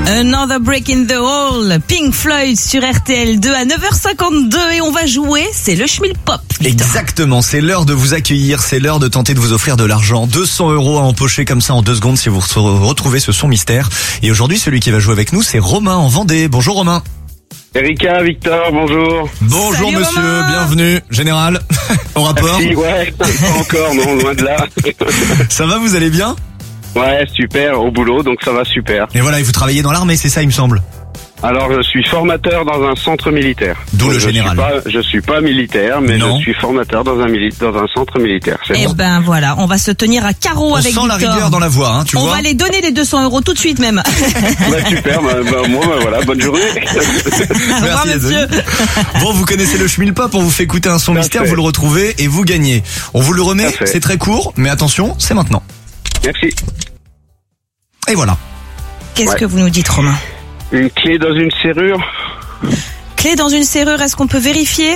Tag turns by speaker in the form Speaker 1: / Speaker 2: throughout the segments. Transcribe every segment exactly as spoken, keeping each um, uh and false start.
Speaker 1: Another Break in the Hall, Pink Floyd sur R T L deux à neuf heures cinquante-deux et on va jouer, c'est le Schmil Pop.
Speaker 2: Exactement, c'est l'heure de vous accueillir, c'est l'heure de tenter de vous offrir de l'argent. deux cents euros à empocher comme ça en deux secondes si vous retrouvez ce son mystère. Et aujourd'hui, celui qui va jouer avec nous, c'est Romain en Vendée. Bonjour Romain.
Speaker 3: Erika, Victor, bonjour.
Speaker 2: Bonjour
Speaker 1: Salut
Speaker 2: monsieur,
Speaker 1: Romain.
Speaker 2: Bienvenue. Général, au rapport.
Speaker 3: Merci, ouais, pas encore, non, loin de là.
Speaker 2: Ça va, vous allez bien?
Speaker 3: Ouais, super, au boulot, donc ça va super.
Speaker 2: Et voilà, et vous travaillez dans l'armée, c'est ça il me semble?
Speaker 3: Alors, je suis formateur dans un centre militaire.
Speaker 2: D'où le
Speaker 3: je
Speaker 2: général.
Speaker 3: Suis pas, je suis pas militaire, mais
Speaker 2: Non.
Speaker 3: je suis formateur dans un, mili- dans un centre militaire. C'est
Speaker 1: Et
Speaker 3: bon.
Speaker 1: ben voilà, on va se tenir à carreau
Speaker 2: On
Speaker 1: avec
Speaker 2: sent la
Speaker 1: Victor.
Speaker 2: rigueur dans la voix, hein, tu
Speaker 1: on
Speaker 2: vois.
Speaker 1: va les donner les deux cents euros tout de suite même.
Speaker 3: Bah, super, bah, bah, moi, bah, voilà, bonne journée.
Speaker 1: Au revoir
Speaker 2: Merci,
Speaker 1: monsieur.
Speaker 2: Bon, vous connaissez le Schmil Pop, on vous fait écouter un son
Speaker 3: Tout à
Speaker 2: mystère,
Speaker 3: fait.
Speaker 2: vous le retrouvez et vous gagnez. On vous le remet,
Speaker 3: Tout à fait.
Speaker 2: c'est très court, mais attention, c'est maintenant.
Speaker 3: Merci.
Speaker 2: Et voilà.
Speaker 1: Qu'est-ce
Speaker 3: Ouais.
Speaker 1: que vous nous dites Romain?
Speaker 3: Une clé dans une serrure.
Speaker 1: Clé dans une serrure, est-ce qu'on peut vérifier?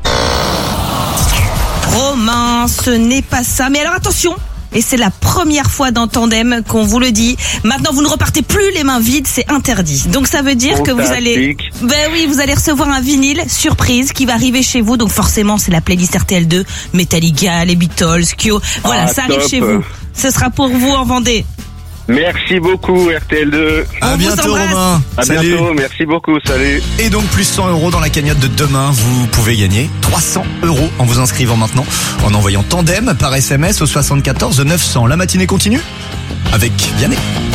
Speaker 1: Romain, ce n'est pas ça. Mais alors attention, et c'est la première fois dans Tandem qu'on vous le dit. Maintenant, vous ne repartez plus les mains vides, c'est interdit. Donc ça veut dire que vous allez,
Speaker 3: Fantastique.
Speaker 1: ben oui, vous allez recevoir un vinyle surprise qui va arriver chez vous. Donc forcément, c'est la playlist R T L deux, Metallica, les Beatles, Kyo. Voilà,
Speaker 3: Ah,
Speaker 1: ça arrive
Speaker 3: top.
Speaker 1: chez vous. Ce sera pour vous en Vendée.
Speaker 3: Merci beaucoup, R T L deux.
Speaker 2: À
Speaker 1: vous
Speaker 2: bientôt
Speaker 1: embrasse.
Speaker 2: Romain.
Speaker 3: À
Speaker 2: Salut.
Speaker 3: bientôt, merci beaucoup, salut.
Speaker 2: Et donc plus cent euros dans la cagnotte de demain, vous pouvez gagner trois cents euros en vous inscrivant maintenant, en envoyant Tandem par S M S au soixante-quatorze neuf cents. La matinée continue avec Vianney.